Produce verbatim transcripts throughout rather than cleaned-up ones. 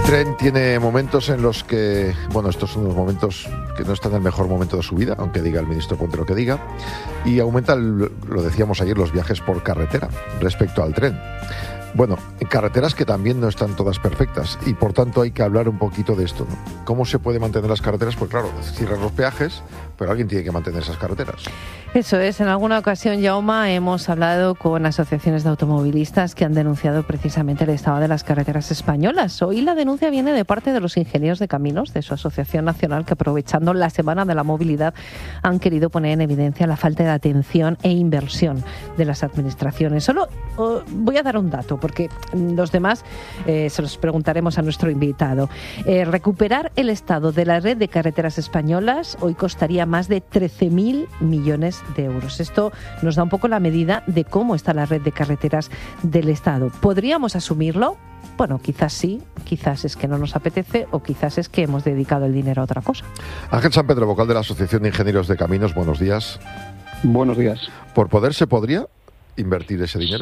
tren tiene momentos en los que, bueno, estos son unos momentos que no están en el mejor momento de su vida, aunque diga el ministro Puente lo que diga, y aumenta, el, lo decíamos ayer, los viajes por carretera respecto al tren. Bueno, carreteras que también no están todas perfectas y por tanto hay que hablar un poquito de esto, ¿no? ¿Cómo se puede mantener las carreteras? Pues claro, cierran los peajes, pero alguien tiene que mantener esas carreteras. Eso es, en alguna ocasión, Jaume, hemos hablado con asociaciones de automovilistas que han denunciado precisamente el estado de las carreteras españolas. Hoy la denuncia viene de parte de los ingenieros de caminos de su asociación nacional que, aprovechando la Semana de la Movilidad, han querido poner en evidencia la falta de atención e inversión de las administraciones. Solo uh, voy a dar un dato, porque los demás eh, se los preguntaremos a nuestro invitado. Eh, recuperar el estado de la red de carreteras españolas hoy costaría más de trece mil millones de euros. Esto nos da un poco la medida de cómo está la red de carreteras del Estado. ¿Podríamos asumirlo? Bueno, quizás sí, quizás es que no nos apetece o quizás es que hemos dedicado el dinero a otra cosa. Ángel San Pedro, vocal de la Asociación de Ingenieros de Caminos, buenos días. Buenos días. ¿Por poder se podría invertir ese dinero?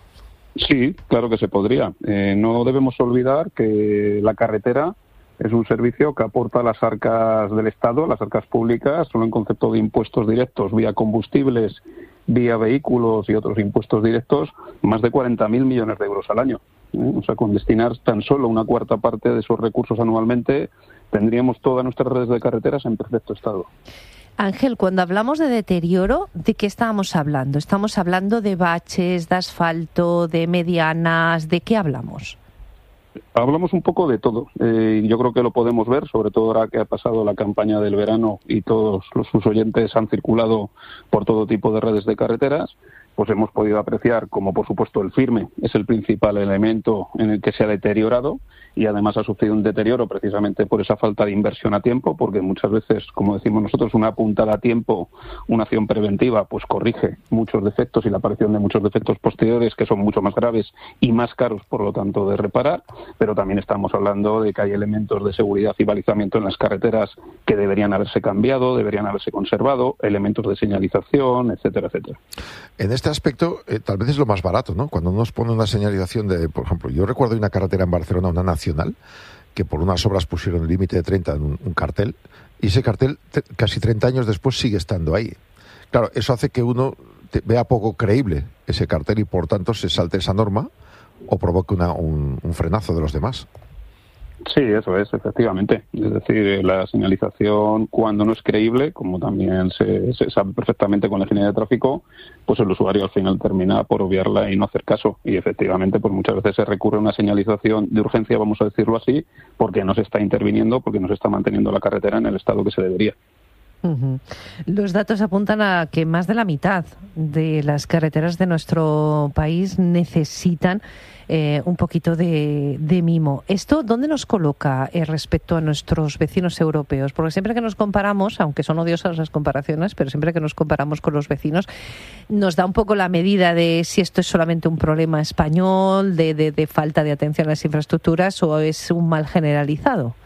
Sí, claro que se podría. Eh, no debemos olvidar que la carretera es un servicio que aporta a las arcas del Estado, las arcas públicas, solo en concepto de impuestos directos, vía combustibles, vía vehículos y otros impuestos directos, más de cuarenta mil millones de euros al año. ¿eh? O sea, con destinar tan solo una cuarta parte de esos recursos anualmente, tendríamos todas nuestras redes de carreteras en perfecto estado. Ángel, cuando hablamos de deterioro, ¿de qué estamos hablando? ¿Estamos hablando de baches, de asfalto, de medianas? ¿De qué hablamos? Hablamos un poco de todo. Eh, yo creo que lo podemos ver, sobre todo ahora que ha pasado la campaña del verano y todos los, sus oyentes han circulado por todo tipo de redes de carreteras, pues hemos podido apreciar como, por supuesto, el firme es el principal elemento en el que se ha deteriorado y además ha sufrido un deterioro precisamente por esa falta de inversión a tiempo, porque muchas veces, como decimos nosotros, una apuntada a tiempo, una acción preventiva, pues corrige muchos defectos y la aparición de muchos defectos posteriores que son mucho más graves y más caros, por lo tanto, de reparar, pero también estamos hablando de que hay elementos de seguridad y balizamiento en las carreteras que deberían haberse cambiado, deberían haberse conservado, elementos de señalización, etcétera, etcétera. En este aspecto, eh, tal vez es lo más barato, ¿no? Cuando nos pone una señalización de, por ejemplo, yo recuerdo una carretera en Barcelona, una nacional, que por unas obras pusieron el límite de treinta en un, un cartel, y ese cartel te, casi treinta años después sigue estando ahí. Claro, eso hace que uno te, vea poco creíble ese cartel y por tanto se salte esa norma o provoque una, un, un frenazo de los demás. Sí, eso es, efectivamente. Es decir, la señalización, cuando no es creíble, como también se, se sabe perfectamente con la ingeniería de tráfico, pues el usuario al final termina por obviarla y no hacer caso. Y efectivamente, pues muchas veces se recurre a una señalización de urgencia, vamos a decirlo así, porque no se está interviniendo, porque no se está manteniendo la carretera en el estado que se debería. Uh-huh. Los datos apuntan a que más de la mitad de las carreteras de nuestro país necesitan eh, un poquito de, de mimo. ¿Esto dónde nos coloca eh, respecto a nuestros vecinos europeos? Porque siempre que nos comparamos, aunque son odiosas las comparaciones, pero siempre que nos comparamos con los vecinos, nos da un poco la medida de si esto es solamente un problema español, de, de, de falta de atención a las infraestructuras o es un mal generalizado.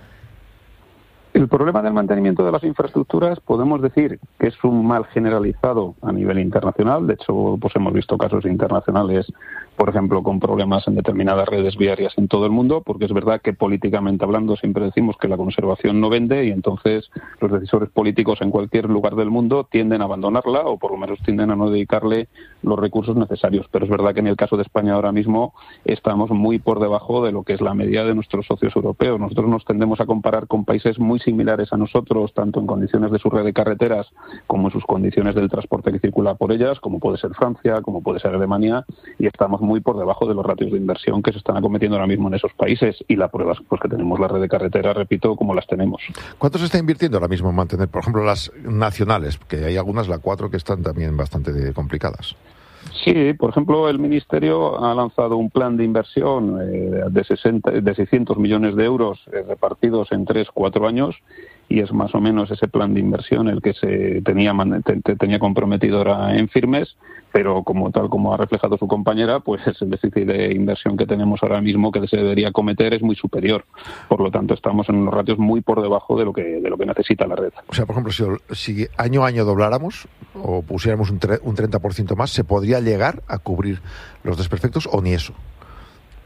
El problema del mantenimiento de las infraestructuras podemos decir que es un mal generalizado a nivel internacional. De hecho, pues hemos visto casos internacionales, por ejemplo, con problemas en determinadas redes viarias en todo el mundo, porque es verdad que políticamente hablando siempre decimos que la conservación no vende y entonces los decisores políticos en cualquier lugar del mundo tienden a abandonarla o por lo menos tienden a no dedicarle los recursos necesarios. Pero es verdad que en el caso de España ahora mismo estamos muy por debajo de lo que es la media de nuestros socios europeos. Nosotros nos tendemos a comparar con países muy similares a nosotros, tanto en condiciones de su red de carreteras como en sus condiciones del transporte que circula por ellas, como puede ser Francia, como puede ser Alemania, y estamos muy por debajo de los ratios de inversión que se están acometiendo ahora mismo en esos países, y la prueba es pues, que tenemos la red de carreteras, repito, como las tenemos. ¿Cuánto se está invirtiendo ahora mismo en mantener, por ejemplo, las nacionales? Que hay algunas, la cuatro, que están también bastante complicadas. Sí, por ejemplo, el Ministerio ha lanzado un plan de inversión eh, de, sesenta, de seiscientos millones de euros eh, repartidos en tres, cuatro años, y es más o menos ese plan de inversión el que se tenía, tenía comprometido ahora en firmes, pero como tal como ha reflejado su compañera, pues el déficit de inversión que tenemos ahora mismo que se debería cometer es muy superior. Por lo tanto, estamos en unos ratios muy por debajo de lo que de lo que necesita la red. O sea, por ejemplo, si, si año a año dobláramos o pusiéramos un, tre- un treinta por ciento más, ¿se podría llegar a cubrir los desperfectos o ni eso?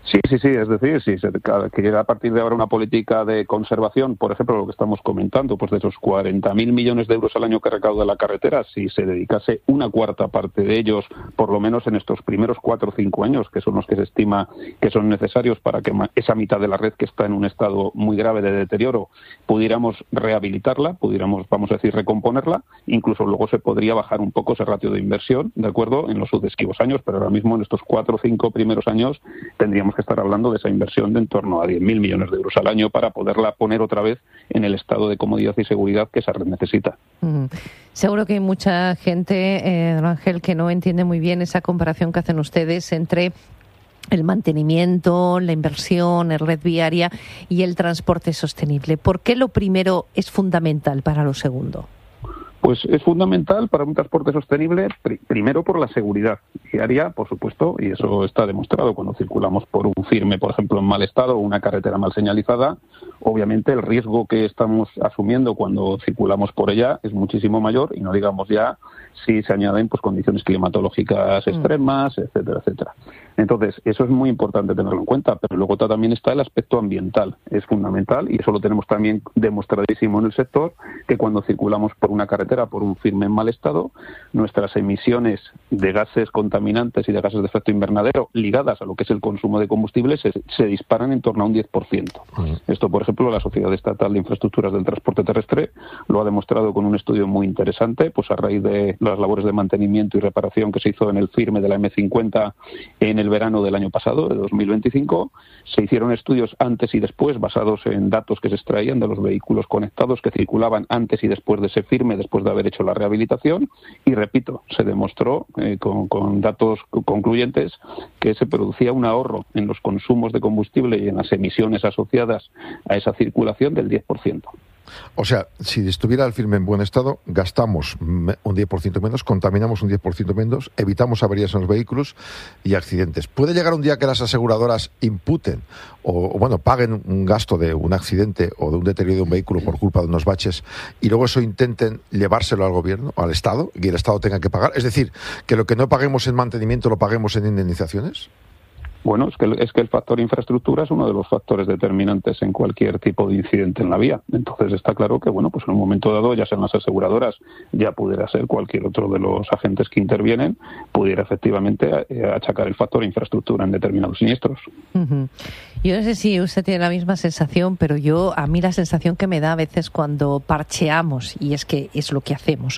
Sí, sí, sí, es decir, si se quiere a partir de ahora una política de conservación, por ejemplo, lo que estamos comentando, pues de esos cuarenta mil millones de euros al año que recauda la carretera, si se dedicase una cuarta parte de ellos, por lo menos en estos primeros cuatro o cinco años, que son los que se estima que son necesarios para que esa mitad de la red que está en un estado muy grave de deterioro, pudiéramos rehabilitarla, pudiéramos, vamos a decir, recomponerla, incluso luego se podría bajar un poco ese ratio de inversión, ¿de acuerdo?, en los sucesivos años, pero ahora mismo en estos cuatro o cinco primeros años tendríamos que estar hablando de esa inversión de en torno a diez mil millones de euros al año para poderla poner otra vez en el estado de comodidad y seguridad que esa red necesita. Mm. Seguro que hay mucha gente, eh, don Ángel, que no entiende muy bien esa comparación que hacen ustedes entre el mantenimiento, la inversión en red viaria y el transporte sostenible. ¿Por qué lo primero es fundamental para lo segundo? Pues es fundamental para un transporte sostenible, pr- primero por la seguridad viaria, por supuesto, y eso está demostrado cuando circulamos por un firme, por ejemplo, en mal estado o una carretera mal señalizada. Obviamente el riesgo que estamos asumiendo cuando circulamos por ella es muchísimo mayor, y no digamos ya si se añaden pues condiciones climatológicas extremas, etcétera, etcétera. Entonces, eso es muy importante tenerlo en cuenta, pero luego también está el aspecto ambiental. Es fundamental, y eso lo tenemos también demostradísimo en el sector, que cuando circulamos por una carretera, por un firme en mal estado, nuestras emisiones de gases contaminantes y de gases de efecto invernadero ligadas a lo que es el consumo de combustible se, se disparan en torno a un diez por ciento. Uh-huh. Esto, por ejemplo, la Sociedad Estatal de Infraestructuras del Transporte Terrestre lo ha demostrado con un estudio muy interesante, pues a raíz de las labores de mantenimiento y reparación que se hizo en el firme de la eme cincuenta en el verano del año pasado, de dos mil veinticinco, se hicieron estudios antes y después basados en datos que se extraían de los vehículos conectados que circulaban antes y después de ese firme, después de haber hecho la rehabilitación, y repito, se demostró eh, con, con datos concluyentes que se producía un ahorro en los consumos de combustible y en las emisiones asociadas a esa circulación del diez por ciento. O sea, si estuviera el firme en buen estado, gastamos un diez por ciento menos, contaminamos un diez por ciento menos, evitamos averías en los vehículos y accidentes. ¿Puede llegar un día que las aseguradoras imputen o, bueno, paguen un gasto de un accidente o de un deterioro de un vehículo por culpa de unos baches y luego eso intenten llevárselo al gobierno, al Estado, y el Estado tenga que pagar? Es decir, que lo que no paguemos en mantenimiento lo paguemos en indemnizaciones. Bueno, es que, es que el factor infraestructura es uno de los factores determinantes en cualquier tipo de incidente en la vía. Entonces está claro que, bueno, pues en un momento dado, ya sean las aseguradoras, ya pudiera ser cualquier otro de los agentes que intervienen, pudiera efectivamente achacar el factor infraestructura en determinados siniestros. Uh-huh. Yo no sé si usted tiene la misma sensación, pero yo, a mí la sensación que me da a veces cuando parcheamos, y es que es lo que hacemos,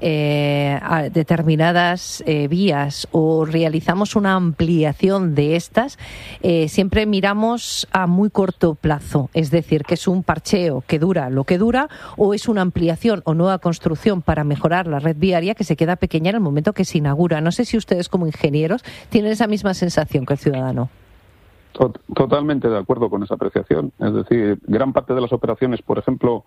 eh, a determinadas eh, vías o realizamos una ampliación de estas, eh, siempre miramos a muy corto plazo, es decir, que es un parcheo que dura lo que dura, o es una ampliación o nueva construcción para mejorar la red viaria que se queda pequeña en el momento que se inaugura. No sé si ustedes como ingenieros tienen esa misma sensación que el ciudadano. Totalmente de acuerdo con esa apreciación. Es decir, gran parte de las operaciones, por ejemplo,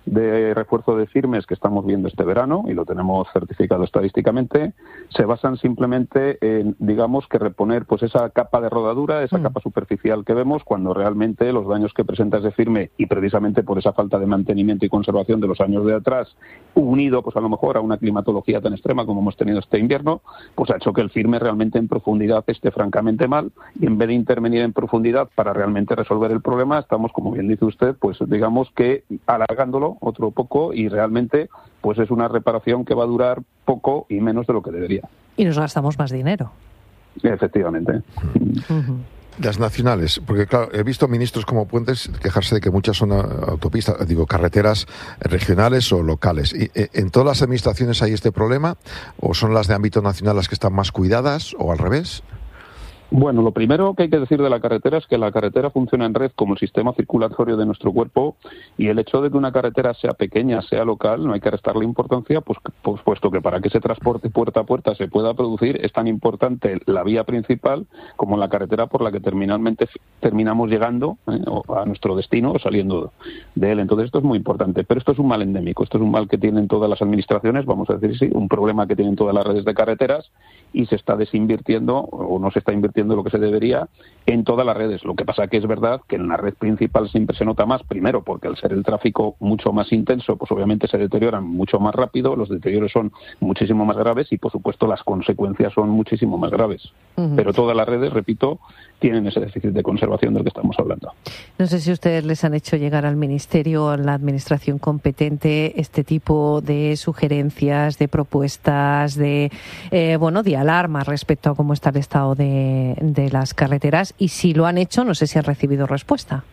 de refuerzo de firmes que estamos viendo este verano, y lo tenemos certificado estadísticamente, se basan simplemente en, digamos, que reponer pues esa capa de rodadura, esa mm. capa superficial que vemos, cuando realmente los daños que presenta ese firme, y precisamente por esa falta de mantenimiento y conservación de los años de atrás, unido pues a lo mejor a una climatología tan extrema como hemos tenido este invierno, pues ha hecho que el firme realmente en profundidad esté francamente mal, y en vez de intervenir en profundidad para realmente resolver el problema, estamos, como bien dice usted, pues digamos que alargándolo otro poco, y realmente pues es una reparación que va a durar poco y menos de lo que debería. Y nos gastamos más dinero. Efectivamente. Uh-huh. Las nacionales, porque claro, he visto ministros como Puentes quejarse de que muchas son autopistas, digo, carreteras regionales o locales. ¿Y en todas las administraciones hay este problema? ¿O son las de ámbito nacional las que están más cuidadas, o al revés? Bueno, lo primero que hay que decir de la carretera es que la carretera funciona en red como el sistema circulatorio de nuestro cuerpo, y el hecho de que una carretera sea pequeña, sea local, no hay que restarle importancia, pues, pues puesto que para que ese transporte puerta a puerta se pueda producir es tan importante la vía principal como la carretera por la que terminalmente terminamos llegando ¿eh? a nuestro destino o saliendo de él. Entonces esto es muy importante, pero esto es un mal endémico, esto es un mal que tienen todas las administraciones, vamos a decir sí, un problema que tienen todas las redes de carreteras, y se está desinvirtiendo o no se está invirtiendo lo que se debería en todas las redes. Lo que pasa que es verdad que en la red principal siempre se nota más, primero porque al ser el tráfico mucho más intenso, pues obviamente se deterioran mucho más rápido, los deterioros son muchísimo más graves y por supuesto las consecuencias son muchísimo más graves. Uh-huh. Pero todas las redes, repito, tienen ese déficit de conservación del que estamos hablando. No sé si ustedes les han hecho llegar al Ministerio, a la Administración competente, este tipo de sugerencias, de propuestas, de eh, bueno, de alarma respecto a cómo está el estado de, de las carreteras, y si lo han hecho, no sé si han recibido respuesta.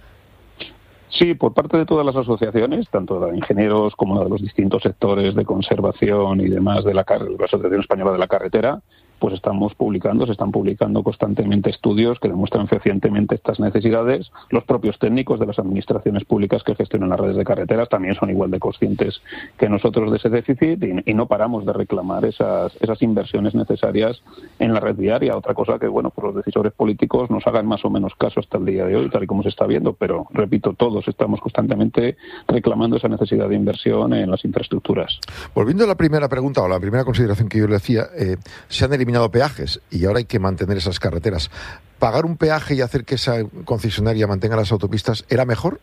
Sí, por parte de todas las asociaciones, tanto de ingenieros como de los distintos sectores de conservación y demás de la, de la Asociación Española de la Carretera, pues estamos publicando, se están publicando constantemente estudios que demuestran fehacientemente estas necesidades. Los propios técnicos de las administraciones públicas que gestionan las redes de carreteras también son igual de conscientes que nosotros de ese déficit y, y no paramos de reclamar esas, esas inversiones necesarias en la red viaria. Otra cosa que, bueno, pues los decisores políticos nos hagan más o menos caso hasta el día de hoy, tal y como se está viendo, pero, repito, todos estamos constantemente reclamando esa necesidad de inversión en las infraestructuras. Volviendo a la primera pregunta o la primera consideración que yo le hacía, eh, se han eliminado peajes y ahora hay que mantener esas carreteras. ¿Pagar un peaje y hacer que esa concesionaria mantenga las autopistas era mejor?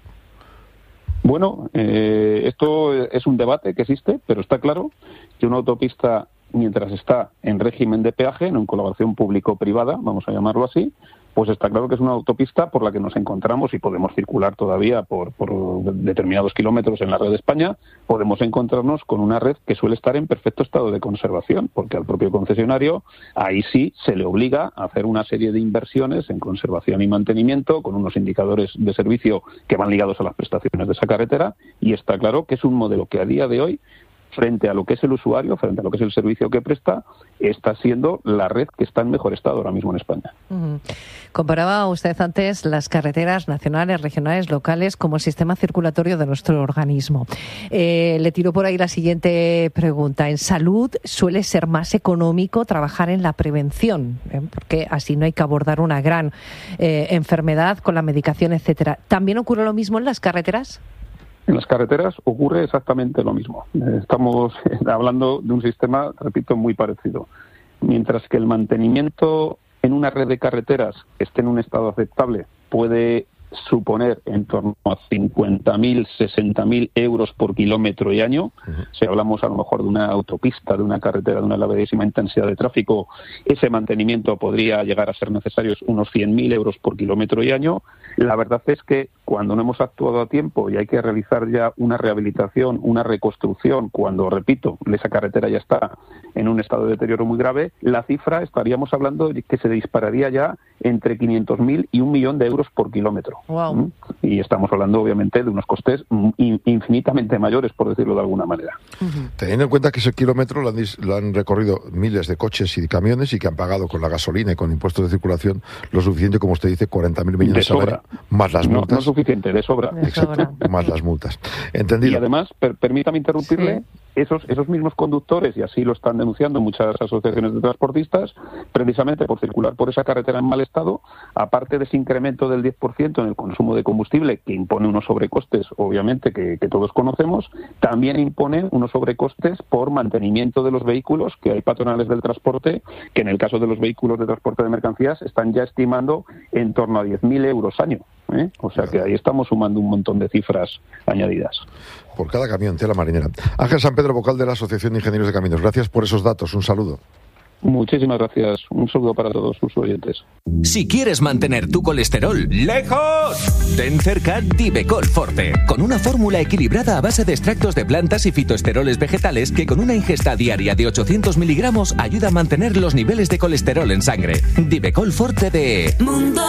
Bueno, eh, esto es un debate que existe, pero está claro que una autopista, mientras está en régimen de peaje, en colaboración público-privada, vamos a llamarlo así, pues está claro que es una autopista por la que nos encontramos y podemos circular todavía por, por determinados kilómetros en la red de España, podemos encontrarnos con una red que suele estar en perfecto estado de conservación, porque al propio concesionario ahí sí se le obliga a hacer una serie de inversiones en conservación y mantenimiento con unos indicadores de servicio que van ligados a las prestaciones de esa carretera, y está claro que es un modelo que a día de hoy, frente a lo que es el usuario, frente a lo que es el servicio que presta, está siendo la red que está en mejor estado ahora mismo en España. Uh-huh. Comparaba usted antes las carreteras nacionales, regionales, locales como el sistema circulatorio de nuestro organismo. Eh, le tiro por ahí la siguiente pregunta. En salud suele ser más económico trabajar en la prevención, ¿eh? porque así no hay que abordar una gran eh, enfermedad con la medicación, etcétera. ¿También ocurre lo mismo en las carreteras? En las carreteras ocurre exactamente lo mismo. Estamos hablando de un sistema, repito, muy parecido. Mientras que el mantenimiento en una red de carreteras que esté en un estado aceptable puede suponer en torno a cincuenta mil, sesenta mil euros por kilómetro y año. Uh-huh. Si hablamos a lo mejor de una autopista, de una carretera de una elevadísima intensidad de tráfico, ese mantenimiento podría llegar a ser necesarios unos cien mil euros por kilómetro y año. La verdad es que cuando no hemos actuado a tiempo y hay que realizar ya una rehabilitación, una reconstrucción, cuando, repito, esa carretera ya está en un estado de deterioro muy grave, la cifra estaríamos hablando de que se dispararía ya entre quinientos mil y un millón de euros por kilómetro. Wow. ¿Mm? Y estamos hablando, obviamente, de unos costes infinitamente mayores, por decirlo de alguna manera. Uh-huh. Teniendo en cuenta que ese kilómetro lo han, lo han recorrido miles de coches y de camiones y que han pagado con la gasolina y con impuestos de circulación lo suficiente, como usted dice, cuarenta mil millones al año, más las multas. No, no es suficiente, de sobra. De sobra. Exacto, más las multas. Entendido. Y además, per, permítame interrumpirle, sí. esos, esos mismos conductores, y así lo están denunciando muchas asociaciones de transportistas, precisamente por circular por esa carretera en mal estado, aparte de ese incremento del diez por ciento en el consumo de combustible, que impone unos sobrecostes, obviamente, que, que todos conocemos, también impone unos sobrecostes por mantenimiento de los vehículos, que hay patronales del transporte, que en el caso de los vehículos de transporte de mercancías están ya estimando en torno a diez mil euros año. ¿eh? O sea que ahí estamos sumando un montón de cifras añadidas. Por cada camión, tela marinera. Ángel San Pedro, vocal de la Asociación de Ingenieros de Caminos. Gracias por esos datos. Un saludo. Muchísimas gracias. Un saludo para todos sus oyentes. Si quieres mantener tu colesterol lejos, ten cerca Divecol Forte, con una fórmula equilibrada a base de extractos de plantas y fitoesteroles vegetales que con una ingesta diaria de ochocientos miligramos ayuda a mantener los niveles de colesterol en sangre. Divecol Forte de Mundo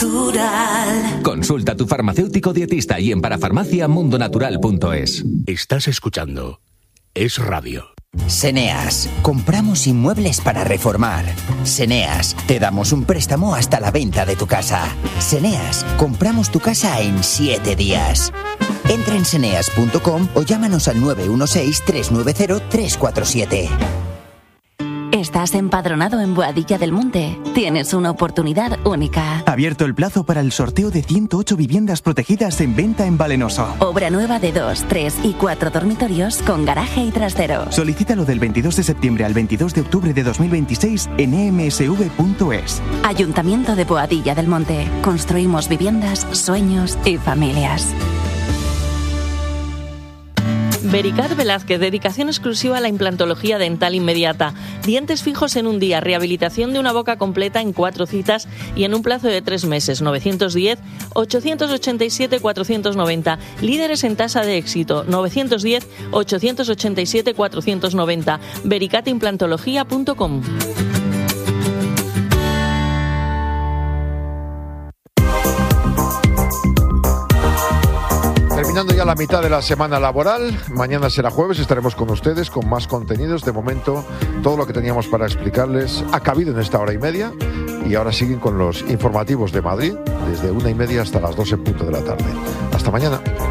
Natural. Consulta a tu farmacéutico dietista y en parafarmacia mundonatural punto es. Estás escuchando Es Radio. Seneas, compramos inmuebles para reformar. Seneas, te damos un préstamo hasta la venta de tu casa. Seneas, compramos tu casa en siete días. Entra en seneas punto com o llámanos al nueve uno seis, tres nueve cero, tres cuatro siete. ¿Estás empadronado en Boadilla del Monte? Tienes una oportunidad única. Abierto el plazo para el sorteo de ciento ocho viviendas protegidas en venta en Valenoso. Obra nueva de dos, tres y cuatro dormitorios con garaje y trastero. Solicítalo del veintidós de septiembre al veintidós de octubre de dos mil veintiséis en e m s v punto es. Ayuntamiento de Boadilla del Monte. Construimos viviendas, sueños y familias. Vericat Velázquez, dedicación exclusiva a la implantología dental inmediata. Dientes fijos en un día, rehabilitación de una boca completa en cuatro citas y en un plazo de tres meses. novecientos diez, ochocientos ochenta y siete, cuatrocientos noventa. Líderes en tasa de éxito. novecientos diez, ochocientos ochenta y siete, cuatrocientos noventa. vericat implantología punto com. Terminando ya la mitad de la semana laboral, mañana será jueves, estaremos con ustedes con más contenidos. De momento, todo lo que teníamos para explicarles ha cabido en esta hora y media y ahora siguen con los informativos de Madrid desde una y media hasta las dos en punto de la tarde. Hasta mañana.